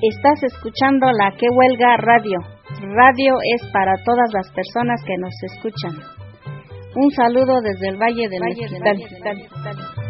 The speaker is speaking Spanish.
Estás escuchando la Que Huelga Radio. Radio es para todas las personas que nos escuchan. Un saludo desde el Valle del Mezquital.